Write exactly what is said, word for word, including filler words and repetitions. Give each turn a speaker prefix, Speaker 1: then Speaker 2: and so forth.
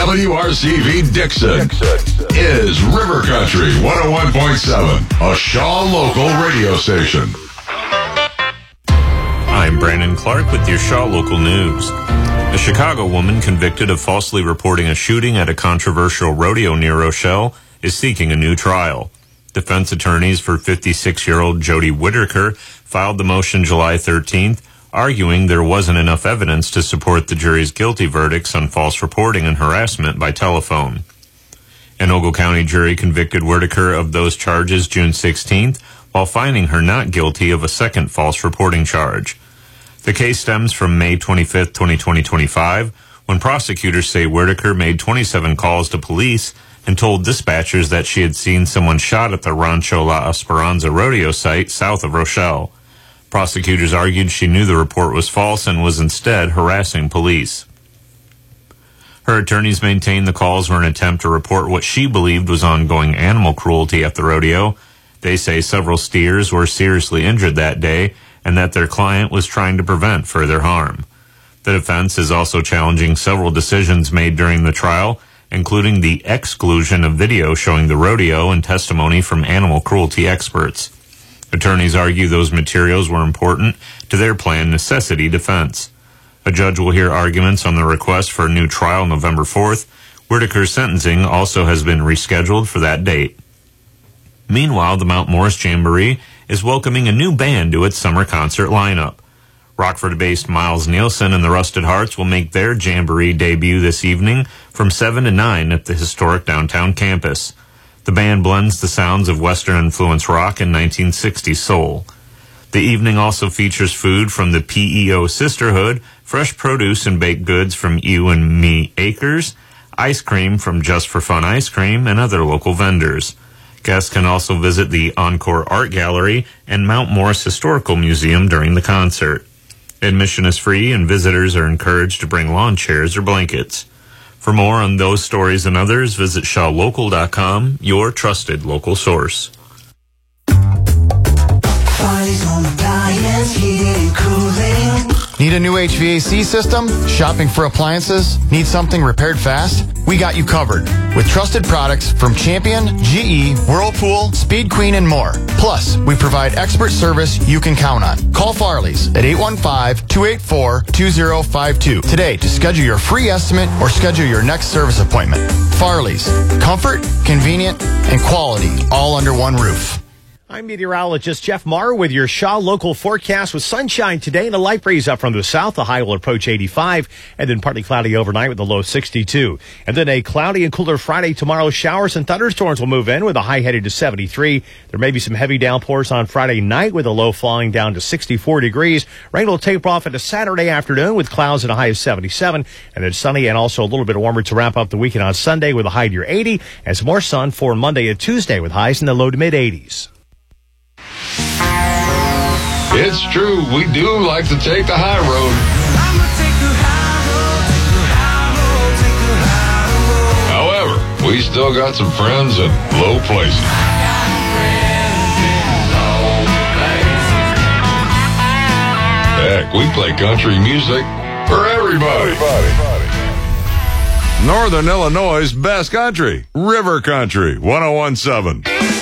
Speaker 1: W R C V Dixon is River Country one oh one point seven, a Shaw local radio station.
Speaker 2: I'm Brandon Clark with your Shaw Local News. A Chicago woman convicted of falsely reporting a shooting at a controversial rodeo near Rochelle is seeking a new trial. Defense attorneys for fifty-six-year-old Jody Whitaker filed the motion July thirteenth, arguing there wasn't enough evidence to support the jury's guilty verdicts on false reporting and harassment by telephone. An Ogle County jury convicted Whitaker of those charges June sixteenth, while finding her not guilty of a second false reporting charge. The case stems from May twenty-fifth, twenty twenty-five, when prosecutors say Whitaker made twenty-seven calls to police and told dispatchers that she had seen someone shot at the Rancho La Esperanza rodeo site south of Rochelle. Prosecutors argued she knew the report was false and was instead harassing police. Her attorneys maintained the calls were an attempt to report what she believed was ongoing animal cruelty at the rodeo. They say several steers were seriously injured that day and that their client was trying to prevent further harm. The defense is also challenging several decisions made during the trial, including the exclusion of video showing the rodeo and testimony from animal cruelty experts. Attorneys argue those materials were important to their planned necessity defense. A judge will hear arguments on the request for a new trial November fourth. Whitaker's sentencing also has been rescheduled for that date. Meanwhile, the Mount Morris Jamboree is welcoming a new band to its summer concert lineup. Rockford-based Miles Nielsen and the Rusted Hearts will make their Jamboree debut this evening from seven to nine at the historic downtown campus. The band blends the sounds of Western-influenced rock and nineteen sixties soul. The evening also features food from the P E O Sisterhood, fresh produce and baked goods from You and Me Acres, ice cream from Just for Fun Ice Cream, and other local vendors. Guests can also visit the Encore Art Gallery and Mount Morris Historical Museum during the concert. Admission is free, and visitors are encouraged to bring lawn chairs or blankets. For more on those stories and others, visit shaw local dot com, your trusted local source.
Speaker 3: Need a new H V A C system? Shopping for appliances? Need something repaired fast? We got you covered with trusted products from Champion, G E, Whirlpool, Speed Queen, and more. Plus, we provide expert service you can count on. Call Farley's at eight one five, two eight four, two zero five two today to schedule your free estimate or schedule your next service appointment. Farley's. Comfort, convenient, and quality all under one roof.
Speaker 4: I'm meteorologist Jeff Marr with your Shaw local forecast with sunshine today and a light breeze up from the south. The high will approach eighty-five and then partly cloudy overnight with a low sixty-two. And then a cloudy and cooler Friday. Tomorrow, showers and thunderstorms will move in with a high headed to seventy-three. There may be some heavy downpours on Friday night with a low falling down to sixty-four degrees. Rain will taper off into Saturday afternoon with clouds and a high of seventy-seven. And then sunny and also a little bit warmer to wrap up the weekend on Sunday with a high near eighty. And some more sun for Monday and Tuesday with highs in the low to mid eighties.
Speaker 1: It's true, we do like to take the high road.
Speaker 5: I'ma take the high road, take the high road, take the high road.
Speaker 1: However, we still got some friends in low places. Heck, we play country music for everybody. everybody. Northern Illinois' best country, River Country, one oh one point seven.